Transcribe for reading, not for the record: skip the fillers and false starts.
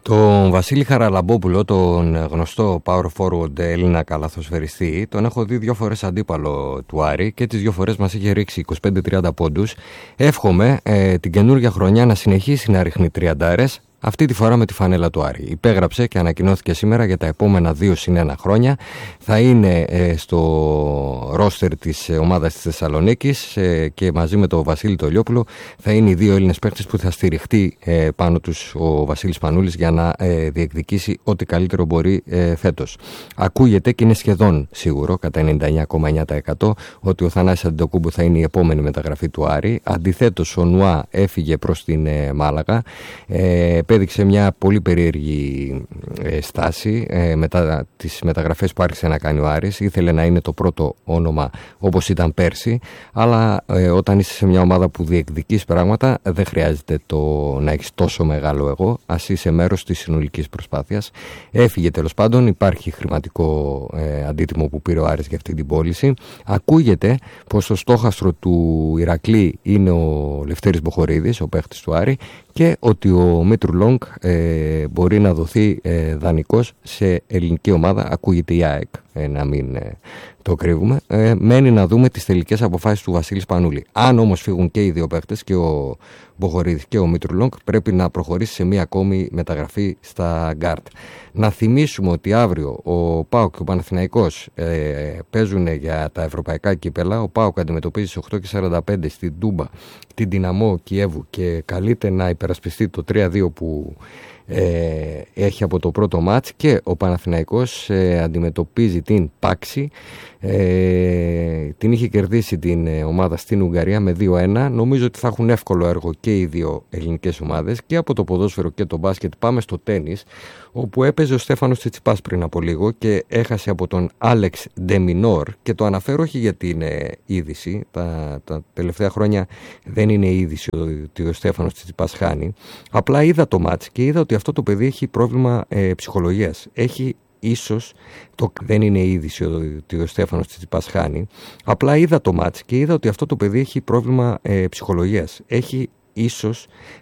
Τον Βασίλη Χαραλαμπόπουλο, τον γνωστό power forward Έλληνα καλαθοσφαιριστή, τον έχω δει 2 φορές αντίπαλο του Άρη και τις 2 φορές μας είχε ρίξει 25-30 πόντους. Εύχομαι την καινούργια χρονιά να συνεχίσει να ρίχνει 30, αυτή τη φορά με τη φανέλα του Άρη. Υπέγραψε και ανακοινώθηκε σήμερα για τα επόμενα 2+1 χρόνια. Θα είναι στο ρόστερ της ομάδας της Θεσσαλονίκης και μαζί με τον Βασίλη Τολιόπουλο θα είναι οι 2 Έλληνες παίκτες που θα στηριχτεί πάνω τους ο Βασίλης Πανούλης για να διεκδικήσει ό,τι καλύτερο μπορεί φέτος. Ακούγεται και είναι σχεδόν σίγουρο κατά 99,9% ότι ο Θανάσης Αντετοκούμπου θα είναι η επόμενη μεταγραφή του Άρη. Αντιθέτως, ο Νουά έφυγε προς την Μάλαγα. Επέδειξε μια πολύ περίεργη στάση μετά τις μεταγραφές που άρχισε να κάνει ο Άρης. Ήθελε να είναι το πρώτο όνομα όπως ήταν πέρσι, αλλά όταν είσαι σε μια ομάδα που διεκδικείς πράγματα δεν χρειάζεται να έχεις τόσο μεγάλο εγώ, ας είσαι μέρος της συνολικής προσπάθειας. Έφυγε τέλος πάντων, υπάρχει χρηματικό αντίτιμο που πήρε ο Άρης για αυτή την πώληση. Ακούγεται πως το στόχαστρο του Ηρακλή είναι ο Λευτέρης Μποχορίδης, ο παίχτης του Άρη, και ότι ο Μήτρου Λόγκ μπορεί να δοθεί δανεικός σε ελληνική ομάδα. Ακούγεται η ΑΕΚ, να μην το κρύβουμε. Μένει να δούμε τις τελικές αποφάσεις του Βασίλη Πανούλη. Αν όμως φύγουν και οι 2 παίκτες, και ο Μποχορίδης και ο Μήτρου Λόγκ, πρέπει να προχωρήσει σε μία ακόμη μεταγραφή στα γκάρτ. Να θυμίσουμε ότι αύριο ο ΠΑΟΚ και ο Παναθηναϊκός παίζουν για τα ευρωπαϊκά κύπελα. Ο ΠΑΟΚ αντιμετωπίζει στις 8:45 στην Τούμπα την Δυναμό Κιέβου και καλείται να υπερασπιστεί το 3-2 που έχει από το πρώτο μάτς, και ο Παναθηναϊκός αντιμετωπίζει την Πάξη. Την είχε κερδίσει την ομάδα στην Ουγγαρία με 2-1. Νομίζω ότι θα έχουν εύκολο έργο και οι 2 ελληνικές ομάδες. Και από το ποδόσφαιρο και το μπάσκετ πάμε στο τένις, όπου έπαιζε ο Στέφανος Τσιτσιπάς πριν από λίγο και έχασε από τον Άλεξ Ντεμινόρ, και το αναφέρω όχι γιατί είναι είδηση. Τα τελευταία χρόνια δεν είναι είδηση ότι ο Στέφανος Τσιτσιπάς χάνει. Απλά είδα το μάτς και είδα ότι αυτό το παιδί έχει πρόβλημα ψυχολογίας. Δεν είναι είδηση ότι ο Στέφανος Τσιτσιπάς χάνει. Απλά είδα το μάτς και είδα ότι αυτό το παιδί έχει πρόβλημα ψυχολογίας. Έχει ίσως